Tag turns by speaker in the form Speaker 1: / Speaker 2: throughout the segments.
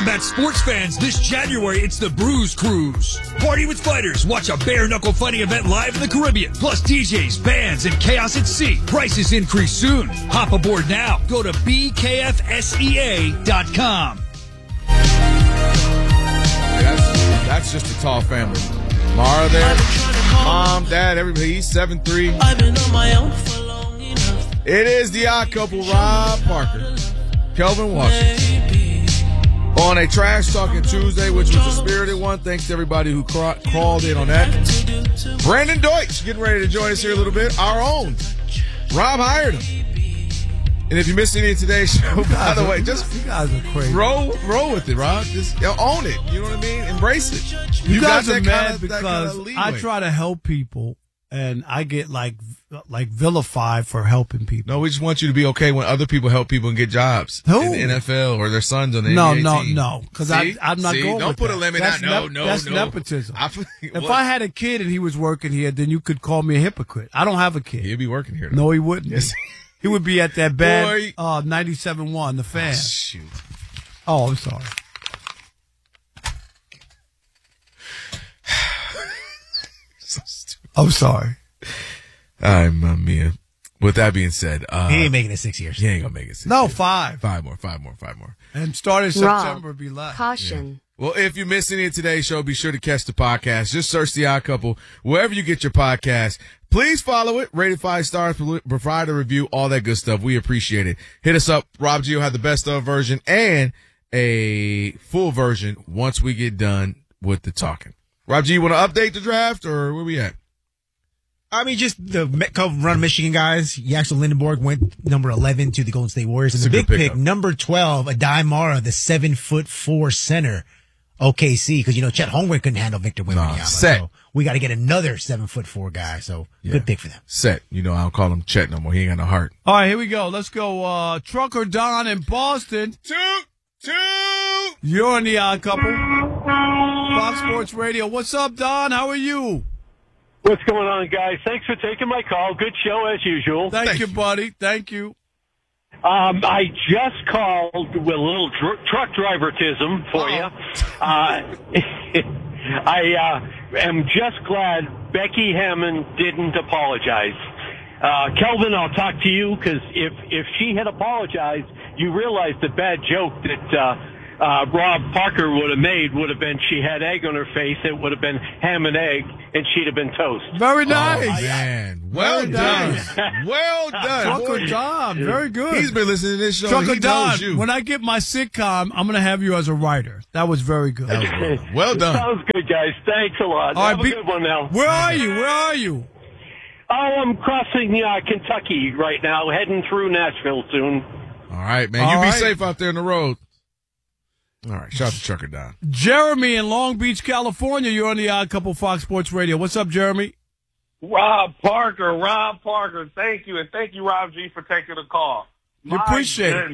Speaker 1: Combat sports fans, this January, it's the Bruise Cruise. Party with fighters. Watch a bare-knuckle fighting event live in the Caribbean. Plus DJs, bands, and chaos at sea. Prices increase soon. Hop aboard now. Go to bkfsea.com.
Speaker 2: That's just a tall family. Mara there, mom, dad, everybody. He's 7'3".
Speaker 3: I've been on my own for long enough.
Speaker 2: It is the odd couple, Rob Parker, Kelvin Washington. On a Trash Talking Tuesday, which was a spirited one. Thanks to everybody who crawled in on that. Brandon Deutsch getting ready to join us here a little bit. Our own. Rob hired him. And if you missed any of today's show, by the way, just
Speaker 4: you guys are crazy.
Speaker 2: Roll with it, Rob. Just own it. You know what I mean? Embrace it.
Speaker 4: You guys are mad
Speaker 2: because
Speaker 4: I try to help people, and I get like vilified for helping people.
Speaker 2: No, we just want you to be okay when other people help people and get jobs in the NFL or their sons on the NBA team.
Speaker 4: No, because I'm not going.
Speaker 2: Don't
Speaker 4: with
Speaker 2: put
Speaker 4: that.
Speaker 2: a limit.
Speaker 4: That's nepotism. If I had a kid and he was working here, then you could call me a hypocrite. I don't have a kid.
Speaker 2: He'd be working here. Though.
Speaker 4: No, he wouldn't.
Speaker 2: Yes.
Speaker 4: He would be at that bad 97.1, the Fan.
Speaker 2: Oh, shoot.
Speaker 4: Oh, I'm sorry.
Speaker 2: So stupid.
Speaker 4: I'm sorry.
Speaker 2: I'm Mia. With that being said,
Speaker 5: he ain't making it 6 years.
Speaker 2: He ain't gonna make it 6
Speaker 4: No,
Speaker 2: years.
Speaker 4: 5.
Speaker 2: 5 more.
Speaker 4: And starting September, be less.
Speaker 6: Caution.
Speaker 2: Yeah. Well, if you missed any of today's show, be sure to catch the podcast. Just search The Odd Couple wherever you get your podcast. Please follow it, rate it 5 stars, provide a review, all that good stuff. We appreciate it. Hit us up. Rob G will have the best of version and a full version once we get done with the talking. Rob G, you want to update the draft or where we at?
Speaker 5: I mean, just the Run Michigan guys. Yaxel Lindenborg went number 11 to the Golden State Warriors. And the big pick, number 12, Adai Mara, the 7'4" center, OKC. Because, Chet Holmgren couldn't handle Victor Wembanyama. So we got to get another 7'4" guy. So good pick for them.
Speaker 2: Set. I don't call him Chet no more. He ain't got no heart.
Speaker 4: All right, here we go. Let's go. Trucker Don in Boston.
Speaker 2: Two.
Speaker 4: You're on The Odd Couple. Fox Sports Radio. What's up, Don? How are you?
Speaker 7: What's going on, guys? Thanks for taking my call. Good show as usual.
Speaker 4: Thank you, buddy. Thank you.
Speaker 7: I just called with a little truck drivertism for you. I am just glad Becky Hammon didn't apologize. Kelvin, I'll talk to you because if she had apologized, you realize the bad joke that Rob Parker would have made would have been she had egg on her face. It would have been ham and egg, and she'd have been toast.
Speaker 4: Very nice.
Speaker 2: Oh, man. Well done. Well done.
Speaker 4: Trucker Don. Very good.
Speaker 2: He's been listening to this show.
Speaker 4: Trucker Don,
Speaker 2: you.
Speaker 4: when I get my sitcom, I'm going to have you as a writer. That was very good.
Speaker 2: Well done.
Speaker 7: Sounds good, guys. Thanks a lot.
Speaker 4: All right,
Speaker 7: have a good one now.
Speaker 4: Where are you?
Speaker 7: I'm crossing Kentucky right now, heading through Nashville soon.
Speaker 2: All right, man. You be safe out there on the road. All right, shout out to Trucker Don.
Speaker 4: Jeremy in Long Beach, California. You're on The Odd Couple Fox Sports Radio. What's up, Jeremy?
Speaker 8: Rob Parker. Thank you. And thank you, Rob G, for taking the call.
Speaker 4: You appreciate it.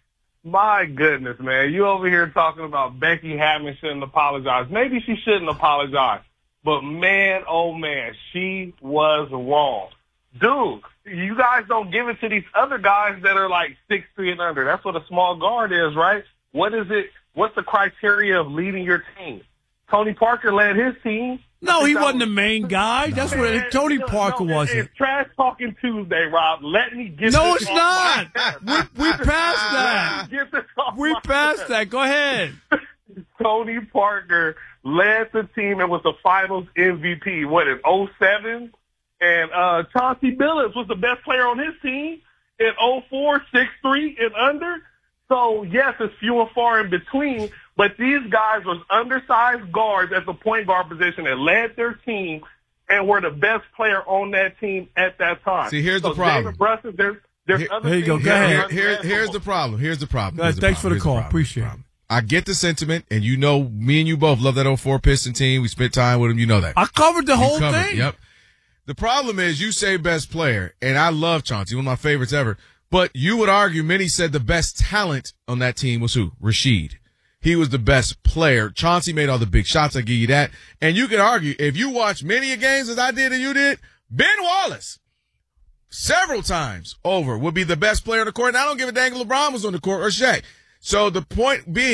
Speaker 8: My goodness, man. You over here talking about Becky Hammon shouldn't apologize. Maybe she shouldn't apologize. But, man, oh, man, she was wrong. Dude, you guys don't give it to these other guys that are like 6'3" and under. That's what a small guard is, right? What is it? What's the criteria of leading your team? Tony Parker led his team.
Speaker 4: No, he wasn't the main guy. That's what Tony Parker wasn't.
Speaker 8: It's Trash Talking Tuesday, Rob. Let me get
Speaker 4: No,
Speaker 8: this
Speaker 4: it's
Speaker 8: off
Speaker 4: not.
Speaker 8: my chest.
Speaker 4: We passed that.
Speaker 8: Get this off
Speaker 4: We
Speaker 8: my
Speaker 4: passed
Speaker 8: chest.
Speaker 4: that. Go ahead.
Speaker 8: Tony Parker led the team and was the finals MVP, in 2007? And Chauncey Billups was the best player on his team in 2004, 6'3" and under. So, yes, it's few and far in between, but these guys was undersized guards at the point guard position that led their team and were the best player on that team at that time.
Speaker 2: See, here's the problem.
Speaker 8: David Brunson, there's other
Speaker 4: there you go.
Speaker 8: things
Speaker 4: Go ahead.
Speaker 2: Here's the problem.
Speaker 4: Thanks for the call. Appreciate it.
Speaker 2: I get the sentiment, and me and you both love that 04 Piston team. We spent time with them. You know that.
Speaker 4: I covered the whole thing.
Speaker 2: Yep. The problem is you say best player, and I love Chauncey, one of my favorites ever. But you would argue many said the best talent on that team was who? Rashid. He was the best player. Chauncey made all the big shots. I give you that. And you could argue, if you watch many a games as I did and you did, Ben Wallace, several times over, would be the best player on the court. And I don't give a dang if LeBron was on the court or Shaq. So the point being,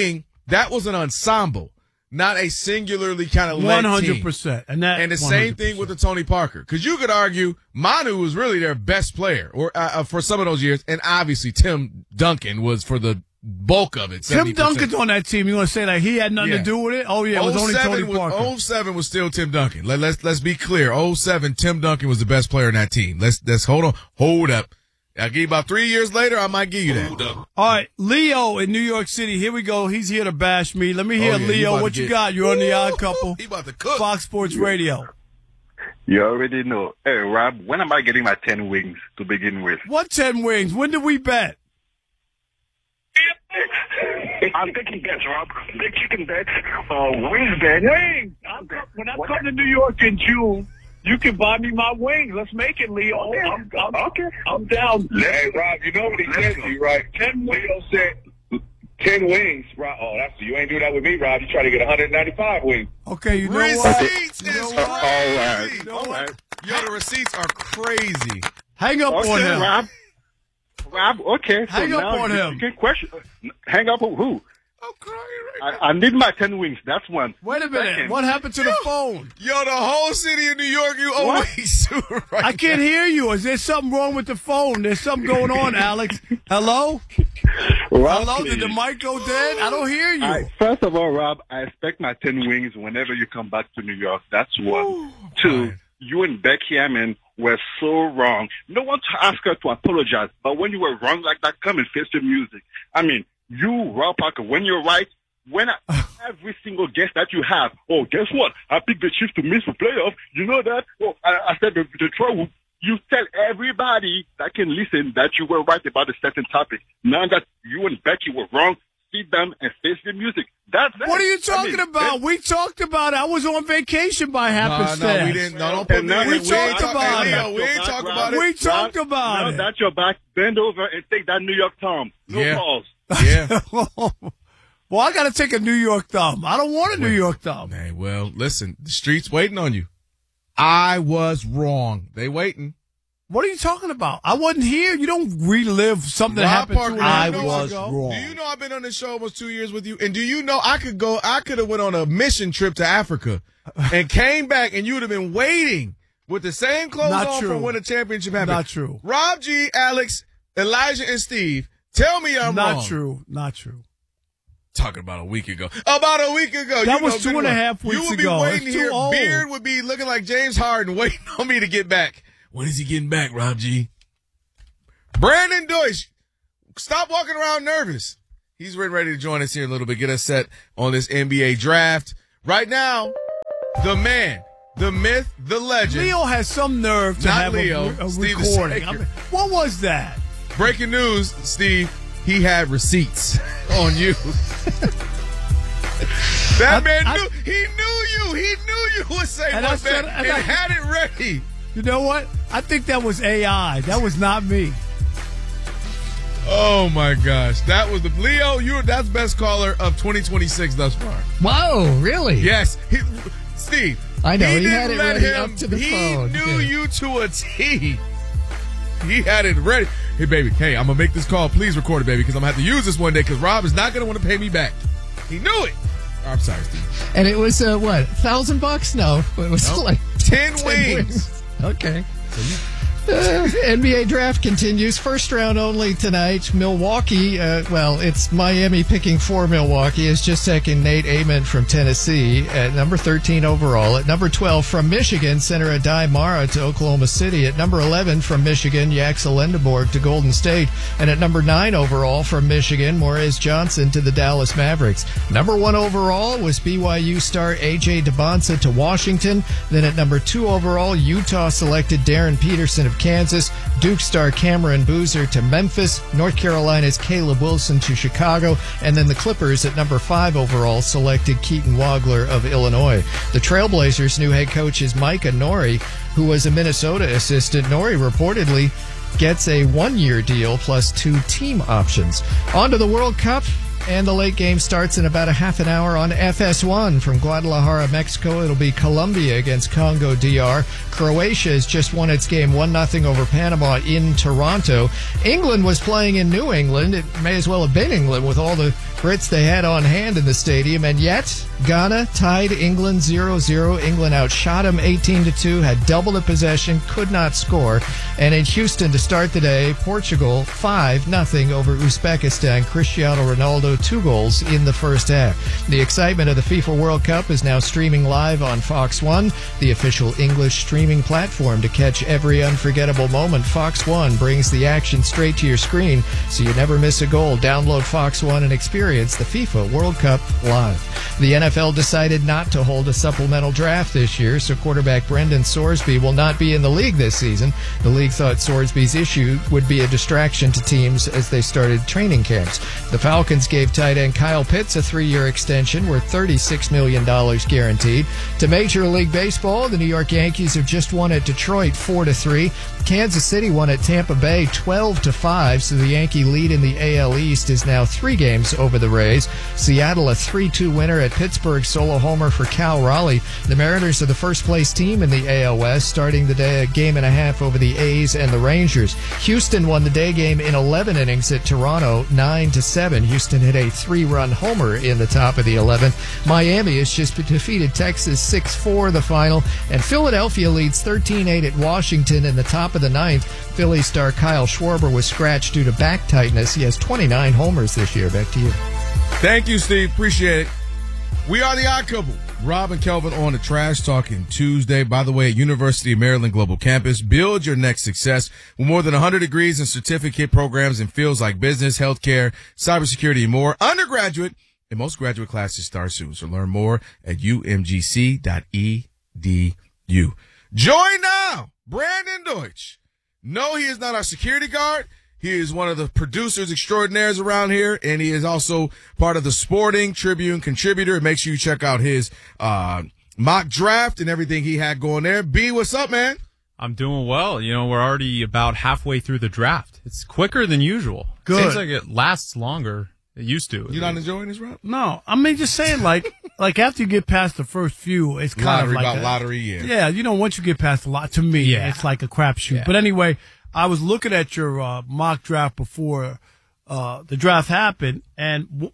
Speaker 2: that was an ensemble, not a singularly kind of led team.
Speaker 4: 100%. And
Speaker 2: the
Speaker 4: 100%.
Speaker 2: same thing with the Tony Parker. Because you could argue Manu was really their best player or for some of those years, and obviously Tim Duncan was for the bulk of it. 70%.
Speaker 4: Tim Duncan's on that team. You want to say that he had nothing to do with it? Oh, yeah, it was only Tony Parker.
Speaker 2: 07 was still Tim Duncan. Let's be clear. 07, Tim Duncan was the best player in that team. Let's hold up. I'll give you about 3 years later, I might give you that.
Speaker 4: All right, Leo in New York City. Here we go. He's here to bash me. Let me hear, Leo, what you got? You're on the Odd Couple.
Speaker 2: He about to cook.
Speaker 4: Fox Sports Radio.
Speaker 6: You already know. Hey, Rob, when am I getting my 10 wings to begin with?
Speaker 4: What 10 wings? When did we bet?
Speaker 6: I'm taking bets, Rob. Big chicken bets, wings bets.
Speaker 7: Wings! When I come to New York in June, you can buy me my wings. Let's make it, Leo.
Speaker 6: Okay.
Speaker 7: I'm down.
Speaker 8: Hey, Rob, you know what he said to you, right?
Speaker 7: 10 wings.
Speaker 8: Leo said 10 wings. Rob, you ain't do that with me, Rob. You try to get 195 wings.
Speaker 4: Okay, you know what?
Speaker 2: Receipts is crazy.
Speaker 6: All right.
Speaker 2: Yo, the receipts are crazy.
Speaker 4: Hang up on him.
Speaker 6: Rob, okay.
Speaker 4: Hang
Speaker 6: so
Speaker 4: up
Speaker 6: now
Speaker 4: on him.
Speaker 6: You can question. Hang up on who?
Speaker 2: I'm crying right now.
Speaker 6: I need my 10 wings. That's one.
Speaker 4: Wait a minute.
Speaker 6: Second.
Speaker 4: What happened to the phone?
Speaker 2: Yo, the whole city of New York, you always super right.
Speaker 4: I can't hear you. Is there something wrong with the phone? There's something going on, Alex. Hello?
Speaker 6: Rob,
Speaker 4: Hello?
Speaker 6: please.
Speaker 4: Did the mic go dead? I don't hear you.
Speaker 6: First of all, Rob, I expect my 10 wings whenever you come back to New York. That's one.
Speaker 2: Ooh,
Speaker 6: Two,
Speaker 2: man.
Speaker 6: you and Becky Hammond were so wrong. No one to ask her to apologize, but when you were wrong like that, come and face the music. I mean, you, Rob Parker, when you're right, every single guest that you have, oh, guess what? I picked the Chiefs to miss the playoff. You know that? Oh, I said the Detroit. You tell everybody that can listen that you were right about a certain topic. Now that you and Becky were wrong, sit down and face the music. That's it.
Speaker 4: What are you talking about? We talked about it. I was on vacation by happenstance.
Speaker 2: No, we didn't. No, don't put me in.
Speaker 4: We talked about it.
Speaker 2: We ain't talked about it.
Speaker 4: We talked about it.
Speaker 6: Now that's your back. Bend over and take that New York Tom. No calls.
Speaker 2: Yeah.
Speaker 4: Well, I got to take a New York thumb. I don't want a New York thumb.
Speaker 2: Hey, well, listen, the street's waiting on you. I was wrong. They waiting.
Speaker 4: What are you talking about? I wasn't here. You don't relive something that happened
Speaker 2: Parker,
Speaker 4: 2.5
Speaker 2: I
Speaker 4: years ago.
Speaker 5: wrong.
Speaker 2: Do you know I've been on this show almost 2 years with you? And do you know I could have went on a mission trip to Africa and came back and you would have been waiting with the same clothes
Speaker 4: Not
Speaker 2: on
Speaker 4: true.
Speaker 2: from when the championship happened.
Speaker 4: Not true.
Speaker 2: Rob G, Alex, Elijah, and Steve, tell me I'm
Speaker 4: Not
Speaker 2: wrong.
Speaker 4: true. Not true.
Speaker 2: Talking about a week ago. About a week ago.
Speaker 4: That
Speaker 2: you
Speaker 4: was
Speaker 2: know,
Speaker 4: 2.5 weeks ago.
Speaker 2: You would be waiting
Speaker 4: That's too
Speaker 2: here.
Speaker 4: old.
Speaker 2: Beard would be looking like James Harden waiting on me to get back. When is he getting back, Rob G? Brandon Deutsch, stop walking around nervous. He's ready to join us here in a little bit, get us set on this NBA draft. Right now, the man, the myth, the legend.
Speaker 4: Leo has some nerve to
Speaker 2: Not
Speaker 4: have
Speaker 2: Leo,
Speaker 4: a
Speaker 2: Steve
Speaker 4: recording.
Speaker 2: Sager.
Speaker 4: I mean, what was that?
Speaker 2: Breaking news, Steve, he had receipts on you. That man knew, he knew you would say
Speaker 4: And
Speaker 2: one
Speaker 4: I said-
Speaker 2: bet
Speaker 4: and
Speaker 2: and
Speaker 4: I-
Speaker 2: had it ready.
Speaker 4: You know what? I think that was AI. That was not me.
Speaker 2: Oh my gosh, that was the Leo. That's best caller of 2026 thus far.
Speaker 9: Whoa, really?
Speaker 2: Yes, Steve.
Speaker 9: I know, he
Speaker 2: didn't
Speaker 9: had it
Speaker 2: let
Speaker 9: ready
Speaker 2: him.
Speaker 9: up to the
Speaker 2: he
Speaker 9: phone.
Speaker 2: knew
Speaker 9: Good.
Speaker 2: you to a T. He had it ready. Hey baby, hey, I'm gonna make this call. Please record it, baby, because I'm gonna have to use this one day. Because Rob is not gonna want to pay me back. He knew it. Oh, I'm sorry, Steve.
Speaker 9: And it was what, $1,000? No, it was
Speaker 2: Nope.
Speaker 9: like
Speaker 2: 10 wings.
Speaker 9: Okay. NBA draft continues. First round only tonight. Milwaukee, it's Miami picking for Milwaukee, is just taking Nate Amon from Tennessee at number 13 overall. At number 12 from Michigan, center Adai Mara to Oklahoma City. At number 11 from Michigan, Yaxel Lindenborg to Golden State. And at number 9 overall from Michigan, Maurice Johnson to the Dallas Mavericks. Number 1 overall was BYU star A.J. DeBonsa to Washington. Then at number 2 overall, Utah selected Darren Peterson of Kansas, Duke star Cameron Boozer to Memphis, North Carolina's Caleb Wilson to Chicago, and then the Clippers at number 5 overall selected Keaton Wagler of Illinois. The Trailblazers' new head coach is Micah Nori, who was a Minnesota assistant. Nori reportedly gets a 1-year deal plus 2 team options. On to the World Cup. And the late game starts in about a half an hour on FS1 from Guadalajara, Mexico. It'll be Colombia against Congo DR. Croatia has just won its game 1-0 over Panama in Toronto. England was playing in New England. It may as well have been England with all the Brits they had on hand in the stadium, and yet Ghana tied England 0-0. England outshot them 18-2, had double the possession, could not score. And in Houston to start the day, Portugal 5-0 over Uzbekistan. Cristiano Ronaldo 2 goals in the first half. The excitement of the FIFA World Cup is now streaming live on Fox One, the official English streaming platform to catch every unforgettable moment. Fox One brings the action straight to your screen so you never miss a goal. Download Fox One and experience the FIFA World Cup live. The NFL decided not to hold a supplemental draft this year, so quarterback Brendan Sorsby will not be in the league this season. The league thought Sorsby's issue would be a distraction to teams as they started training camps. The Falcons gave tight end Kyle Pitts a 3-year extension worth $36 million guaranteed. To Major League Baseball, the New York Yankees have just won at Detroit 4-3. Kansas City won at Tampa Bay 12-5, so the Yankee lead in the AL East is now 3 games over the Rays. Seattle a 3-2 winner at Pittsburgh, solo homer for Cal Raleigh. The Mariners are the first place team in the AL West, starting the day a game and a half over the A's and the Rangers. Houston won the day game in 11 innings at Toronto 9-7. Houston hit a 3-run homer in the top of the 11th. Miami has just defeated Texas 6-4 the final, and Philadelphia leads 13-8 at Washington in the top of the 9th. Philly star Kyle Schwarber was scratched due to back tightness. He has 29 homers this year. Back to you.
Speaker 2: Thank you, Steve. Appreciate it. We are the Odd Couple. Rob and Kelvin on the Trash Talking Tuesday. By the way, at University of Maryland Global Campus, build your next success with more than 100 degrees and certificate programs in fields like business, healthcare, cybersecurity, and more. Undergraduate and most graduate classes start soon. So learn more at umgc.edu. Join now, Brandon Deutsch. No, he is not our security guard. He is one of the producers extraordinaires around here, and he is also part of the Sporting Tribune contributor. Make sure you check out his mock draft and everything he had going there. B, what's up, man?
Speaker 10: I'm doing well. You know, we're already about halfway through the draft. It's quicker than usual.
Speaker 4: Good.
Speaker 10: Seems like it lasts longer. It used to.
Speaker 2: You not enjoying this, Rob?
Speaker 4: No, I mean, just saying, like after you get past the first few, it's kind of like
Speaker 2: lottery, yeah.
Speaker 4: Yeah, you know, once you get past a lot, to me, it's like a crapshoot. Yeah. But anyway, I was looking at your mock draft before the draft happened, and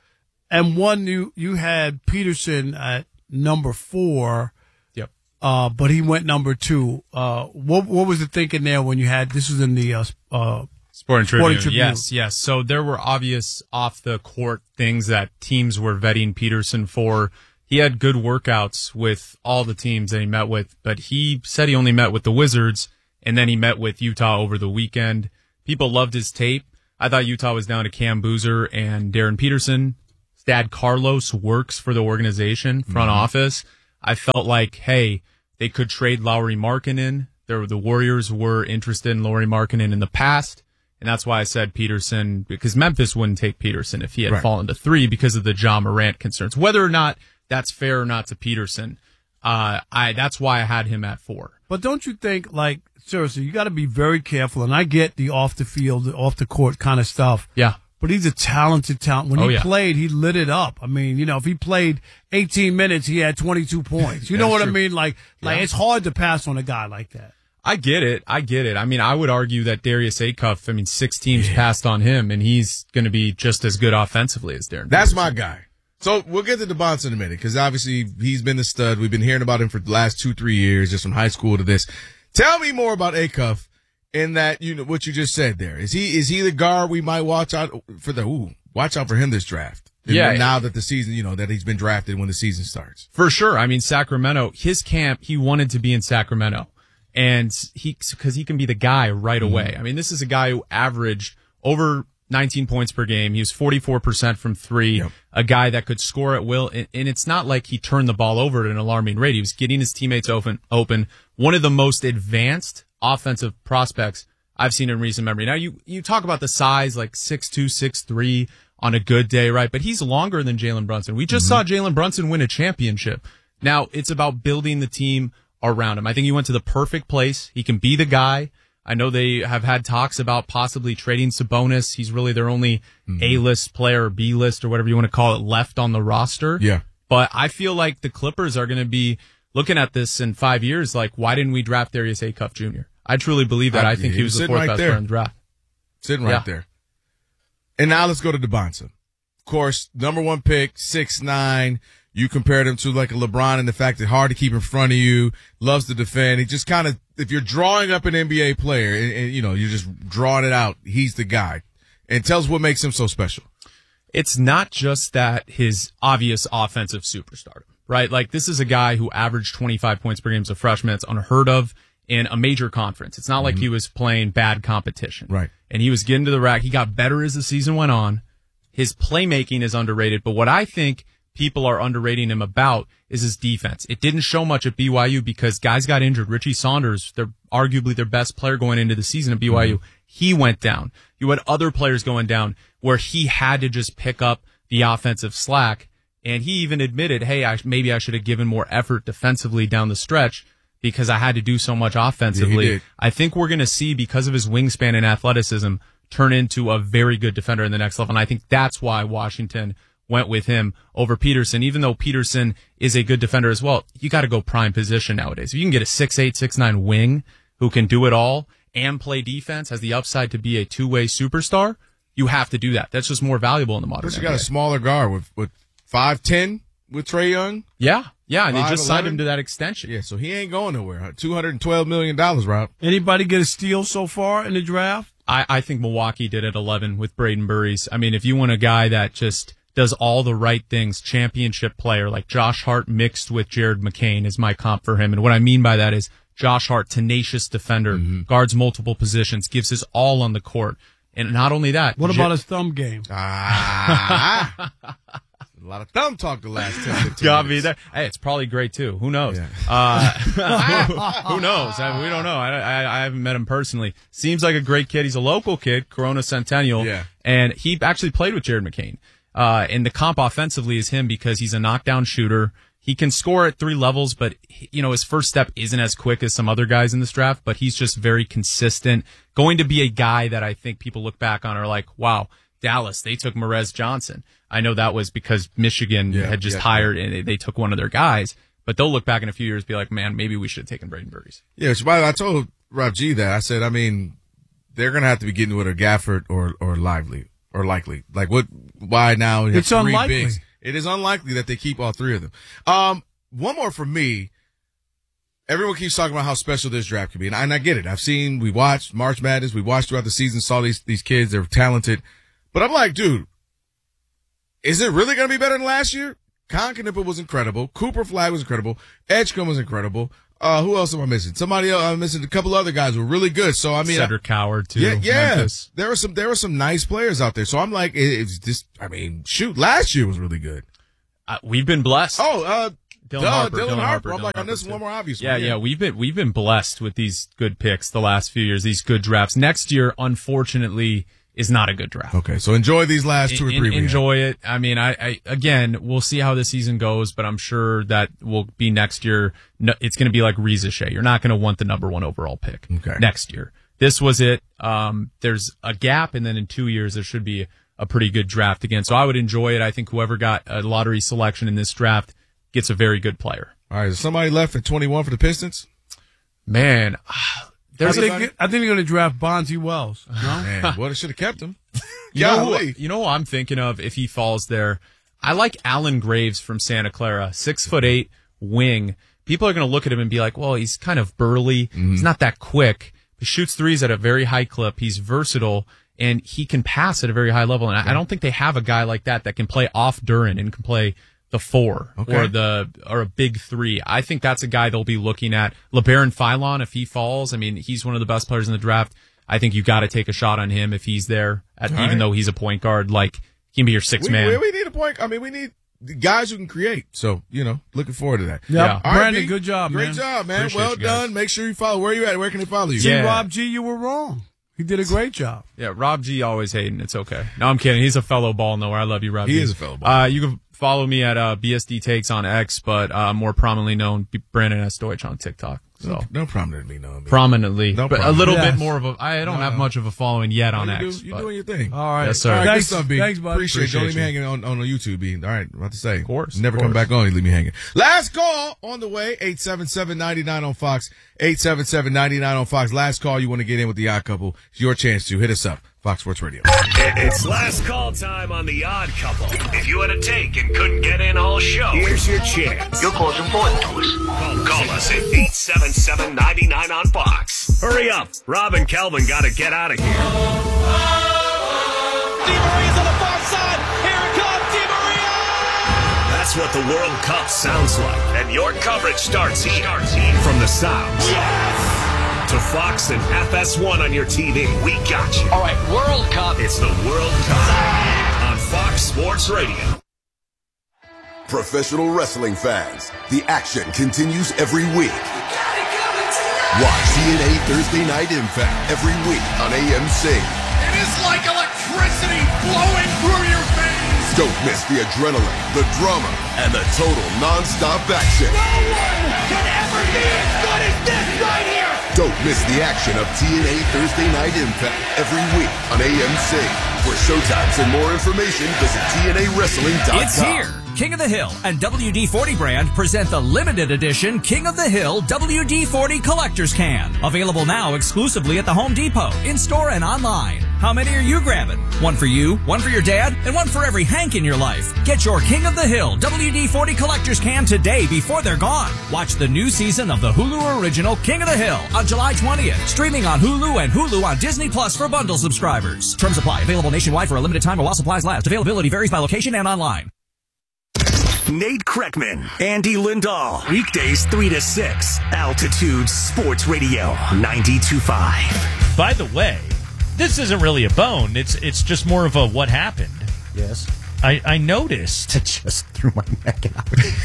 Speaker 4: one you had Peterson at number 4.
Speaker 10: Yep.
Speaker 4: But he went number 2. What was the thinking there when you had this was in the
Speaker 10: Sporting Tribune. Yes. So there were obvious off-the-court things that teams were vetting Peterson for. He had good workouts with all the teams that he met with, but he said he only met with the Wizards, and then he met with Utah over the weekend. People loved his tape. I thought Utah was down to Cam Boozer and Darren Peterson. His dad, Carlos, works for the organization, front office. I felt like, hey, they could trade Lauri Markkanen. The Warriors were interested in Lauri Markkanen in the past. And that's why I said Peterson, because Memphis wouldn't take Peterson if he had fallen to 3 because of the Ja Morant concerns. Whether or not that's fair or not to Peterson, that's why I had him at 4.
Speaker 4: But don't you think, like, seriously, you got to be very careful. And I get the off the field, off the court kind of stuff.
Speaker 10: Yeah.
Speaker 4: But he's a talented talent. When he played, he lit it up. I mean, you know, if he played 18 minutes, he had 22 points. You know what I mean? Like it's hard to pass on a guy like that.
Speaker 10: I get it. I mean, I would argue that Darius Acuff, 6 teams passed on him, and he's going to be just as good offensively as Darren.
Speaker 2: That's my guy. So we'll get to DeBonce in a minute, because obviously he's been the stud. We've been hearing about him for the last 2-3 years, just from high school to this. Tell me more about Acuff in that, you know, what you just said there. Is he the guard we might watch out for him this draft?
Speaker 10: Yeah.
Speaker 2: Now that the season, you know, that he's been drafted when the season starts.
Speaker 10: For sure. I mean, Sacramento, his camp, he wanted to be in Sacramento. And because he can be the guy right away. I mean, this is a guy who averaged over 19 points per game. He was 44% from 3, a guy that could score at will. And it's not like he turned the ball over at an alarming rate. He was getting his teammates open. One of the most advanced offensive prospects I've seen in recent memory. Now, you talk about the size, like 6'2", 6'3", on a good day, right? But he's longer than Jalen Brunson. We just saw Jalen Brunson win a championship. Now, it's about building the team around him. I think he went to the perfect place. He can be the guy. I know they have had talks about possibly trading Sabonis. He's really their only A-list player or B-list or whatever you want to call it left on the roster.
Speaker 2: Yeah.
Speaker 10: But I feel like the Clippers are going to be looking at this in 5 years like, why didn't we draft Darius Acuff Jr.? I truly believe that. I think he was the 4th best player in the draft.
Speaker 2: Sitting right there. And now let's go to DeBonce. of course, number one pick, 6'9". You compared him to like a LeBron in the fact that hard to keep in front of you, loves to defend. He just kind of, if you're drawing up an NBA player and you're just drawing it out, he's the guy. And tell us what makes him so special.
Speaker 10: It's not just that his obvious offensive superstar, right? Like, this is a guy who averaged 25 points per game as a freshman. It's unheard of in a major conference. It's not like he was playing bad competition.
Speaker 2: Right.
Speaker 10: And he was getting to the rack. He got better as the season went on. His playmaking is underrated, but what I think people are underrating him about is his defense. It didn't show much at BYU because guys got injured. Richie Saunders, they're arguably their best player going into the season at BYU. He went down. You had other players going down where he had to just pick up the offensive slack. And he even admitted, hey, maybe I should have given more effort defensively down the stretch because I had to do so much offensively.
Speaker 2: Yeah,
Speaker 10: I think we're going to see, because of his wingspan and athleticism, turn into a very good defender in the next level. And I think that's why Washington went with him over Peterson. Even though Peterson is a good defender as well, you got to go prime position nowadays. If you can get a 6'8", 6'9" wing who can do it all and play defense, has the upside to be a two-way superstar, you have to do that. That's just more valuable in the modern
Speaker 2: Plus, you
Speaker 10: NBA.
Speaker 2: got a smaller guard with 5'10" with Trae Young.
Speaker 10: Yeah, and they
Speaker 2: 5'11".
Speaker 10: just signed him to that extension.
Speaker 2: Yeah, so he ain't going nowhere. $212 million, Rob.
Speaker 4: Anybody get a steal so far in the draft?
Speaker 10: I think Milwaukee did at 11 with Braden Burries. I mean, if you want a guy that just does all the right things, championship player, like Josh Hart mixed with Jared McCain is my comp for him. And what I mean by that is Josh Hart, tenacious defender, guards multiple positions, gives his all on the court. And not only that.
Speaker 4: What about his thumb game?
Speaker 2: A lot of thumb talk the last 10
Speaker 10: Got me there. Hey, it's probably great too. Who knows? Yeah. Who knows? We don't know. I haven't met him personally. Seems like a great kid. He's a local kid, Corona Centennial.
Speaker 2: Yeah.
Speaker 10: And he actually played with Jared McCain. And the comp offensively is him because he's a knockdown shooter. He can score at 3 levels, but his first step isn't as quick as some other guys in this draft, but he's just very consistent. Going to be a guy that I think people look back on are like, wow, Dallas, they took Merez Johnson. I know that was because Michigan had just hired and they took one of their guys, but they'll look back in a few years and be like, man, maybe we should have taken Braden Burries.
Speaker 2: Yeah, which by the way, I told Rob G that. I said, I mean, they're going to have to be getting with a Gafford or Lively or Likely. Like, why now?
Speaker 4: It's unlikely.
Speaker 2: Bigs. It is unlikely that they keep all 3 of them. One more from me. Everyone keeps talking about how special this draft could be, and I get it. We watched March Madness, we watched throughout the season, saw these kids, they're talented. But I'm like, dude, is it really going to be better than last year? Con Knipper was incredible. Cooper Flagg was incredible. Edgecombe was incredible. Who else am I missing? Somebody else. I'm missing a couple other guys who were really good. So I mean,
Speaker 10: Cedric Howard too.
Speaker 2: Yeah.
Speaker 10: Memphis.
Speaker 2: There were some nice players out there. So I'm like, it's just. I mean, shoot, last year was really good.
Speaker 10: We've been blessed.
Speaker 2: Dylan Harper. I'm like, on this one more obvious one.
Speaker 10: Yeah. We've been blessed with these good picks the last few years. These good drafts. Next year, unfortunately, is not a good draft.
Speaker 2: Okay, so enjoy these last 2 or 3 weeks.
Speaker 10: Enjoy it. I mean, I again, we'll see how the season goes, but I'm sure that will be next year. It's going to be like Reza Shea. You're not going to want the number 1 overall pick next year. This was it. There's a gap, and then in 2 years, there should be a pretty good draft again. So I would enjoy it. I think whoever got a lottery selection in this draft gets a very good player.
Speaker 2: All right, is somebody left at 21 for the Pistons?
Speaker 10: Man,
Speaker 4: I think they're going to draft Bonzi Wells. No?
Speaker 2: Man, well, they should have kept him.
Speaker 10: You know who I'm thinking of if he falls there? I like Alan Graves from Santa Clara, 6'8" wing. People are going to look at him and be like, well, he's kind of burly. He's not that quick. He shoots threes at a very high clip. He's versatile, and he can pass at a very high level. And I don't think they have a guy like that can play off Duren and can play the 4 or a big 3. I think that's a guy they'll be looking at. LeBaron Philon, if he falls, I mean, he's one of the best players in the draft. I think you got to take a shot on him if he's there, even though he's a point guard. Like, he can be your 6th man.
Speaker 2: We need a point. I mean, we need guys who can create. So, looking forward to that.
Speaker 4: Yep. Yeah. Brandon, good job, man.
Speaker 2: Great job, man.
Speaker 10: Appreciate
Speaker 2: well done. Make sure you follow. Where are you at? Where can they follow you?
Speaker 4: Rob G, you were wrong. He did a great job.
Speaker 10: Yeah, Rob G always hating. It's okay. No, I'm kidding. He's a fellow ball knower. I love you, Rob G.
Speaker 2: He is a fellow ball.
Speaker 10: You can follow me at BSD Takes on X, but more prominently known Brandon S. Deutsch on TikTok. So
Speaker 2: no prominently known.
Speaker 10: Prominently,
Speaker 2: no
Speaker 10: but a little bit more of a. I don't have much of a following yet on X.
Speaker 2: You're doing your thing.
Speaker 4: All right,
Speaker 10: yes, sir.
Speaker 2: All right,
Speaker 4: thanks,
Speaker 2: good stuff, B.
Speaker 4: Thanks, buddy.
Speaker 2: Appreciate you. Don't leave me hanging on the YouTube, B. All right, about to say.
Speaker 10: Of course.
Speaker 2: Never come back on. You leave me hanging. Last call on the way. 877-99 on Fox. 877-99 on Fox. Last call. You want to get in with the Odd Couple? It's your chance to hit us up. Fox Sports Radio.
Speaker 11: It's last call time on The Odd Couple. If you had a take and couldn't get in all show, here's your chance. Your call's important to us. Call us at 877-99 on Fox. Hurry up. Rob and Kelvin got to get out of here.
Speaker 3: Di Maria's on the far side. Here it comes, Di Maria!
Speaker 11: That's what the World Cup sounds like. And your coverage starts here. From the South.
Speaker 3: Yes!
Speaker 11: To Fox and FS1 on your TV. We got you.
Speaker 3: All right, World Cup.
Speaker 11: It's the World Cup on Fox Sports Radio.
Speaker 12: Professional wrestling fans, the action continues every week. Watch TNA Thursday Night Impact every week on AMC.
Speaker 1: It is like electricity flowing through your veins.
Speaker 12: Don't miss the adrenaline, the drama, and the total non-stop action.
Speaker 3: No one can ever be as good as this right here.
Speaker 12: Don't miss the action of TNA Thursday Night Impact every week on AMC. For showtimes and more information, visit TNAWrestling.com.
Speaker 13: It's here. King of the Hill and WD-40 brand present the limited edition King of the Hill WD-40 Collector's Can. Available now exclusively at the Home Depot, in-store and online. How many are you grabbing? One for you, one for your dad, and one for every Hank in your life. Get your King of the Hill WD-40 Collector's Can today before they're gone. Watch the new season of the Hulu original King of the Hill on July 20th. Streaming on Hulu and Hulu on Disney Plus for bundle subscribers. Terms apply. Available nationwide for a limited time while supplies last. Availability varies by location and online.
Speaker 11: Nate Kreckman, Andy Lindahl. Weekdays 3 to 6. Altitude Sports Radio 92.5.
Speaker 14: By the way, this isn't really a bone. It's just more of a what happened.
Speaker 5: Yes.
Speaker 14: I noticed.
Speaker 5: I just threw my neck out.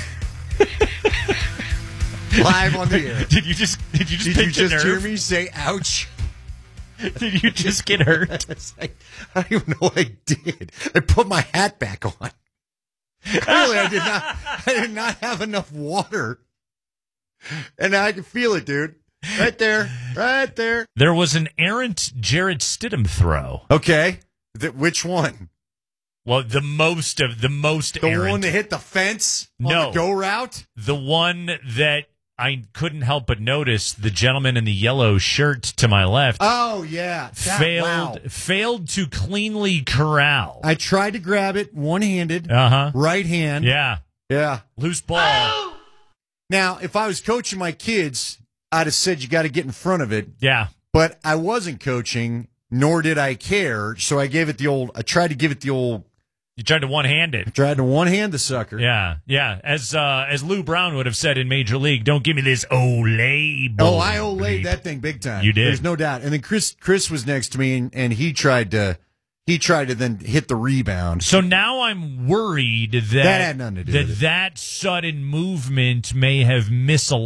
Speaker 5: Live on the air.
Speaker 14: Did you just
Speaker 5: hear me say ouch?
Speaker 14: Did you just get hurt?
Speaker 5: I don't even know what I did. I put my hat back on. Clearly, I did not have enough water. And I can feel it, dude. Right there.
Speaker 14: There was an errant Jared Stidham throw.
Speaker 5: Okay. Which one?
Speaker 14: Well, the most errant.
Speaker 5: The one that hit the fence on the go route?
Speaker 14: The one that I couldn't help but notice, the gentleman in the yellow shirt to my left.
Speaker 5: Oh, yeah.
Speaker 14: Failed to cleanly corral.
Speaker 5: I tried to grab it one-handed. Right hand.
Speaker 14: Yeah. Loose ball.
Speaker 5: Oh! Now, if I was coaching my kids, I'd have said you got to get in front of it.
Speaker 14: Yeah.
Speaker 5: But I wasn't coaching, nor did I care, so I tried to give it the old...
Speaker 14: You tried to one-hand it.
Speaker 5: I tried to one-hand the sucker.
Speaker 14: Yeah. As Lou Brown would have said in Major League, don't give me this Olay ball.
Speaker 5: Oh, I Olayed that thing big time.
Speaker 14: You did.
Speaker 5: There's no doubt. And then Chris was next to me, and he tried to then hit the rebound.
Speaker 14: So now I'm worried that
Speaker 5: had nothing to do with it.
Speaker 14: that sudden movement may have misaligned